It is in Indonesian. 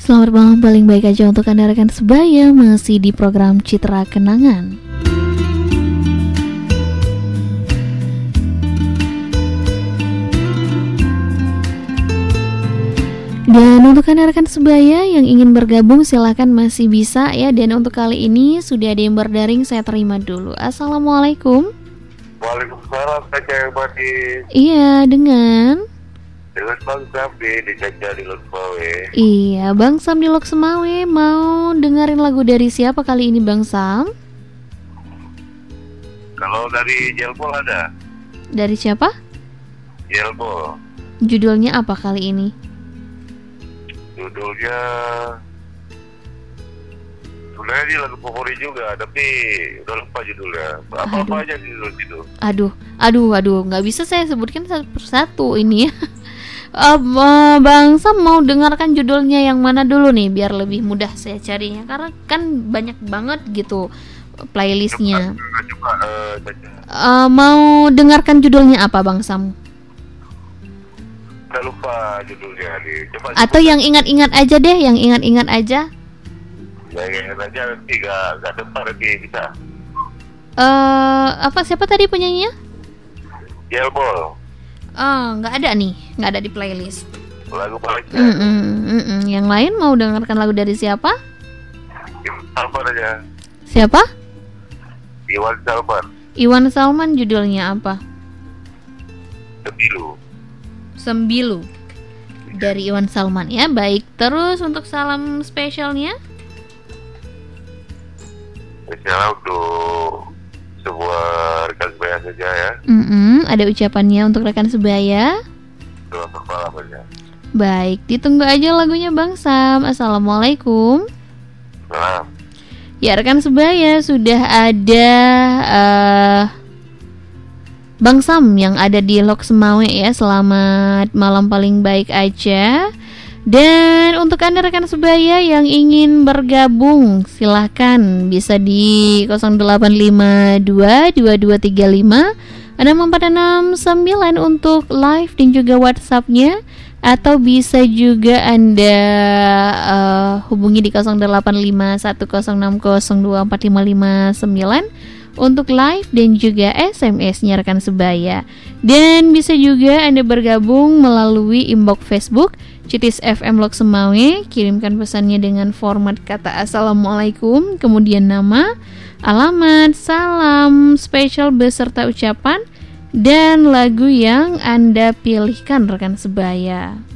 Selamat malam paling baik aja untuk Anda rekan sebaya, masih di program Citra Kenangan. Dan untuk Anda rekan sebaya yang ingin bergabung silahkan masih bisa ya. Dan untuk kali ini sudah ada yang berdaring, saya terima dulu. Assalamualaikum. Waalaikumsalam, Caca Badi. Iya, dengan Bang Sam di Caca di Lok Semawe. Iya, Bang Sam di Lok Semawe. Mau dengerin lagu dari siapa kali ini, Bang Sam? Kalau dari Jelbol ada. Dari siapa? Jelbol. Judulnya apa kali ini? Judulnya sebenarnya dia lagu favorit juga, tapi udah lupa judulnya. Apa aja judul itu? Aduh, nggak bisa saya sebutkan satu persatu ini. Bang Sam mau dengarkan judulnya yang mana dulu nih biar lebih mudah saya carinya, karena kan banyak banget gitu playlistnya. Mau dengarkan judulnya apa, Bang Sam? Udah lupa judulnya nih. Atau yang ingat-ingat aja deh, yang ingat-ingat aja. Yang ingat aja nanti gak depan nanti bisa. Siapa tadi penyanyinya? Jelbol. Nggak ada nih, nggak ada di playlist. Lagu paling Yang lain mau dengarkan lagu dari siapa? Salman aja. Siapa? Iwan Salman. Iwan Salman, judulnya apa? Sembilu dari Iwan Salman ya. Baik, terus untuk salam spesialnya? Spesial untuk sebuah rekan sebaya saja ya. Ada ucapannya untuk rekan sebaya. Selamat malam aja. Baik, ditunggu aja lagunya Bang Sam. Assalamualaikum. Salam. Ya rekan sebaya, sudah ada Bang Sam yang ada di Lok Semawe ya. Selamat malam paling baik aja. Dan untuk Anda rekan sebaya yang ingin bergabung, silahkan bisa di 08522235 6469 untuk live dan juga WhatsApp-nya. Atau bisa juga Anda hubungi di 085106024559 untuk live dan juga SMS-nya rekan sebaya. Dan bisa juga Anda bergabung melalui inbox Facebook Citis FM Lok Semawe. Kirimkan pesannya dengan format kata Assalamualaikum, kemudian nama, alamat, salam spesial beserta ucapan dan lagu yang Anda pilihkan rekan sebaya.